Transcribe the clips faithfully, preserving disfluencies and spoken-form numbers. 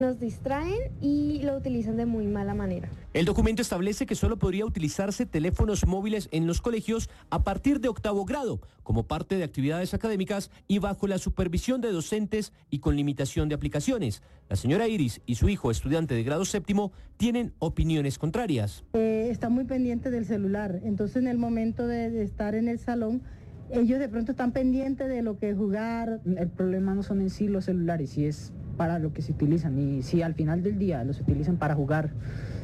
Nos distraen y lo utilizan de muy mala manera. El documento establece que solo podría utilizarse teléfonos móviles en los colegios a partir de octavo grado, como parte de actividades académicas y bajo la supervisión de docentes y con limitación de aplicaciones. La señora Iris y su hijo, estudiante de grado séptimo, tienen opiniones contrarias. Eh, está muy pendiente del celular, entonces en el momento de, de estar en el salón, ellos de pronto están pendientes de lo que jugar. El problema no son en sí los celulares, si es para lo que se utilizan y si al final del día los utilizan para jugar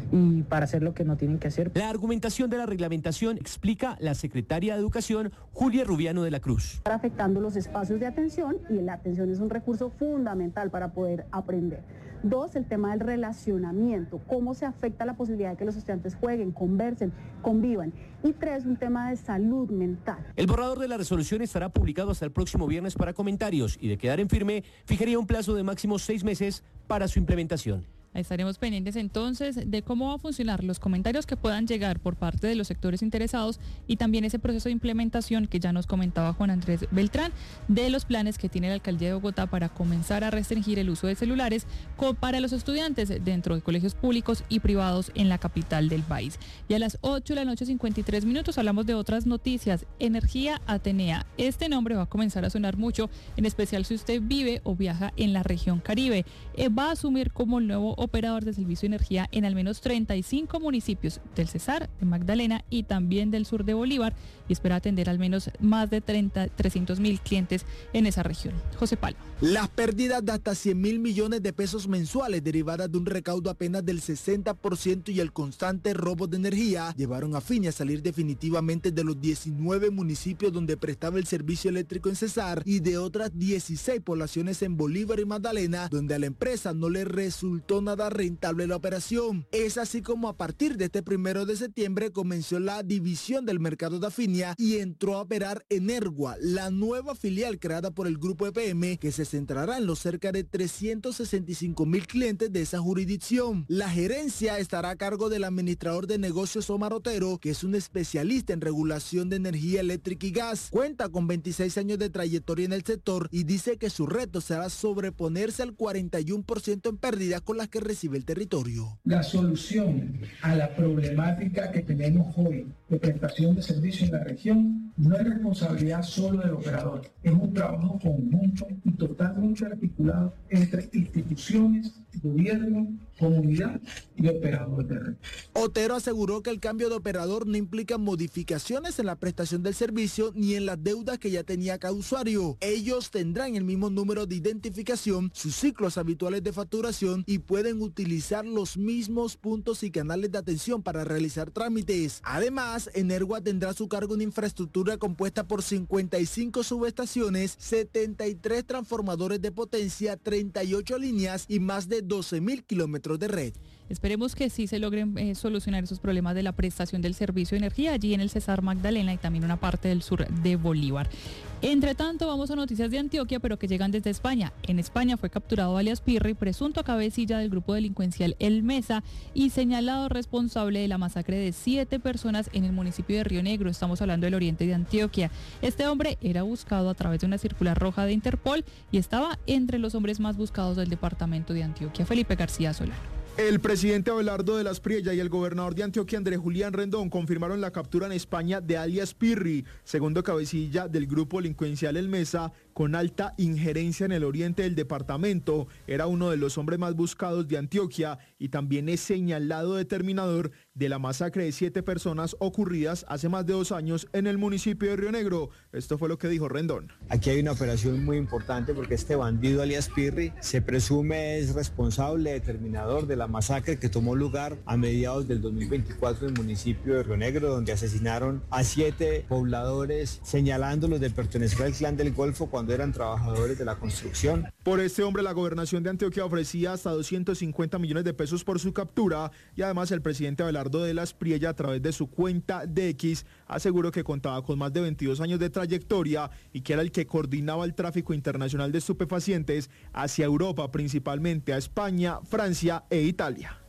y para hacer lo que no tienen que hacer. La argumentación de la reglamentación explica la secretaria de Educación, Julia Rubiano de la Cruz. Está afectando los espacios de atención y la atención es un recurso fundamental para poder aprender. Dos, el tema del relacionamiento, cómo se afecta la posibilidad de que los estudiantes jueguen, conversen, convivan. Y tres, un tema de salud mental. El borrador de la resolución estará publicado hasta el próximo viernes para comentarios y de quedar en firme, fijaría un plazo de máximo seis meses para su implementación. Estaremos pendientes entonces de cómo va a funcionar los comentarios que puedan llegar por parte de los sectores interesados y también ese proceso de implementación que ya nos comentaba Juan Andrés Beltrán de los planes que tiene la alcaldía de Bogotá para comenzar a restringir el uso de celulares para los estudiantes dentro de colegios públicos y privados en la capital del país. Y a las ocho de la noche, cincuenta y tres minutos, hablamos de otras noticias. Energía Atenea. Este nombre va a comenzar a sonar mucho, en especial si usted vive o viaja en la región Caribe. Eh, va a asumir como el nuevo operador de servicio de energía en al menos treinta y cinco municipios del Cesar, de Magdalena y también del sur de Bolívar y espera atender al menos más de trescientos mil clientes en esa región. José Palma. Las pérdidas de hasta cien mil millones de pesos mensuales derivadas de un recaudo apenas del sesenta por ciento y el constante robo de energía llevaron a Fini a salir definitivamente de los diecinueve municipios donde prestaba el servicio eléctrico en Cesar y de otras dieciséis poblaciones en Bolívar y Magdalena donde a la empresa no le resultó nada rentable la operación. Es así como a partir de este primero de septiembre comenzó la división del mercado de Afinia y entró a operar Energua, la nueva filial creada por el grupo E P M que se centrará en los cerca de trescientos sesenta y cinco mil clientes de esa jurisdicción. La gerencia estará a cargo del administrador de negocios Omar Otero, que es un especialista en regulación de energía eléctrica y gas. Cuenta con veintiséis años de trayectoria en el sector y dice que su reto será sobreponerse al cuarenta y uno por ciento en pérdidas con las que recibe el territorio. La solución a la problemática que tenemos hoy de prestación de servicio en la región no es responsabilidad solo del operador, es un trabajo conjunto y totalmente articulado entre instituciones, gobierno, comunidad y operador de red. Otero aseguró que el cambio de operador no implica modificaciones en la prestación del servicio ni en las deudas que ya tenía cada usuario. Ellos tendrán el mismo número de identificación, sus ciclos habituales de facturación y pueden utilizar los mismos puntos y canales de atención para realizar trámites. Además, Energua tendrá a su cargo una infraestructura compuesta por cincuenta y cinco subestaciones, setenta y tres transformadores de potencia, treinta y ocho líneas y más de doce mil kilómetros de red. Esperemos que sí se logren eh, solucionar esos problemas de la prestación del servicio de energía allí en el Cesar Magdalena y también una parte del sur de Bolívar. Entre tanto, vamos a noticias de Antioquia, pero que llegan desde España. En España fue capturado alias Pirri, presunto cabecilla del grupo delincuencial El Mesa y señalado responsable de la masacre de siete personas en el municipio de Río Negro. Estamos hablando del oriente de Antioquia. Este hombre era buscado a través de una circular roja de Interpol y estaba entre los hombres más buscados del departamento de Antioquia. Felipe García Solano. El presidente Abelardo de las Priella y el gobernador de Antioquia, Andrés Julián Rendón, confirmaron la captura en España de alias Pirri, segundo cabecilla del grupo delincuencial El Mesa, con alta injerencia en el oriente del departamento. Era uno de los hombres más buscados de Antioquia y también es señalado determinador de la masacre de siete personas ocurridas hace más de dos años en el municipio de Río Negro. Esto fue lo que dijo Rendón. Aquí hay una operación muy importante porque este bandido alias Pirri se presume es responsable, determinador de la masacre que tomó lugar a mediados del dos mil veinticuatro en el municipio de Río Negro, donde asesinaron a siete pobladores señalándolos de pertenecer al clan del Golfo cuando eran trabajadores de la construcción. Por este hombre, la gobernación de Antioquia ofrecía hasta doscientos cincuenta millones de pesos por su captura y además el presidente Abelardo de las Priella, a través de su cuenta de X, aseguró que contaba con más de veintidós años de trayectoria y que era el que coordinaba el tráfico internacional de estupefacientes hacia Europa, principalmente a España, Francia e Italia.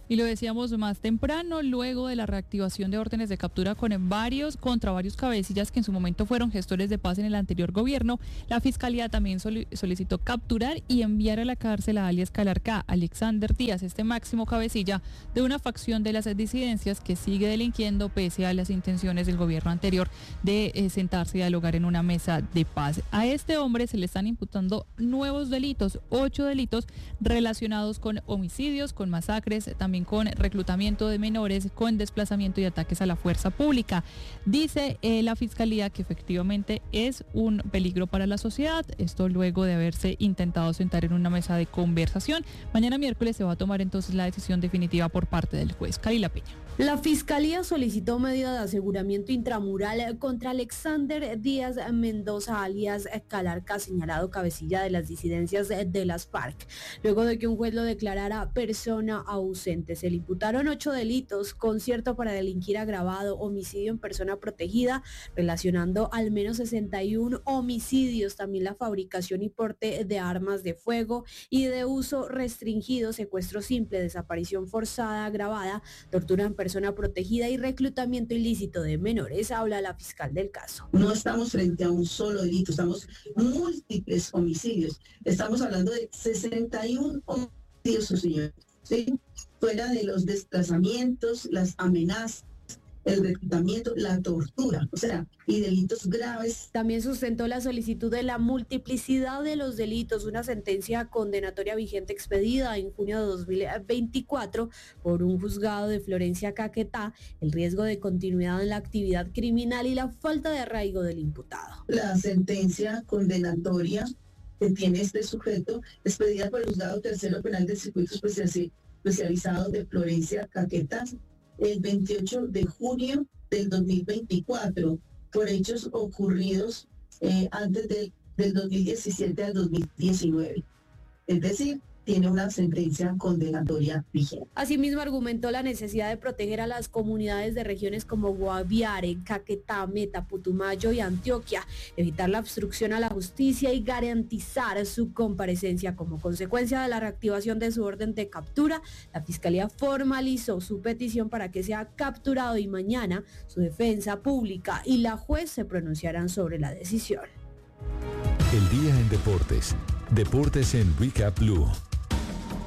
Y lo decíamos más temprano, luego de la reactivación de órdenes de captura con varios, contra varios cabecillas que en su momento fueron gestores de paz en el anterior gobierno, la Fiscalía también solicitó capturar y enviar a la cárcel a alias Calarcá, Alexander Díaz, este máximo cabecilla de una facción de las disidencias que sigue delinquiendo pese a las intenciones del gobierno anterior de eh, sentarse y dialogar en una mesa de paz. A este hombre se le están imputando nuevos delitos, ocho delitos relacionados con homicidios, con masacres, también con reclutamiento de menores, con desplazamiento y ataques a la fuerza pública. Dice eh, la Fiscalía que efectivamente es un peligro para la sociedad, esto luego de haberse intentado sentar en una mesa de conversación. Mañana miércoles se va a tomar entonces la decisión definitiva por parte del juez. Kalila Peña. La Fiscalía solicitó medida de aseguramiento intramural contra Alexander Díaz Mendoza, alias Calarcá, señalado cabecilla de las disidencias de las FARC, luego de que un juez lo declarara persona ausente. Se le imputaron ocho delitos: concierto para delinquir agravado, homicidio en persona protegida, relacionando al menos sesenta y uno homicidios, también la fabricación y porte de armas de fuego y de uso restringido, secuestro simple, desaparición forzada agravada, tortura en persona persona protegida y reclutamiento ilícito de menores. Habla la fiscal del caso. No estamos frente a un solo delito, estamos múltiples homicidios. Estamos hablando de sesenta y uno homicidios, señor. ¿Sí? Fuera de los desplazamientos, las amenazas, el reclutamiento, la tortura, o sea, y delitos graves. También sustentó la solicitud de la multiplicidad de los delitos, una sentencia condenatoria vigente expedida en junio de dos mil veinticuatro por un juzgado de Florencia, Caquetá, el riesgo de continuidad en la actividad criminal y la falta de arraigo del imputado. La sentencia condenatoria que tiene este sujeto expedida por el juzgado tercero penal del circuito especializado de Florencia, Caquetá, el veintiocho de junio del dos mil veinticuatro, por hechos ocurridos eh, antes de, del dos mil diecisiete al dos mil diecinueve. Es decir, tiene una sentencia condenatoria vigente. Asimismo, argumentó la necesidad de proteger a las comunidades de regiones como Guaviare, Caquetá, Meta, Putumayo y Antioquia, evitar la obstrucción a la justicia y garantizar su comparecencia. Como consecuencia de la reactivación de su orden de captura, la Fiscalía formalizó su petición para que sea capturado y mañana su defensa pública y la juez se pronunciarán sobre la decisión. El día en deportes. Deportes en Recap Blue.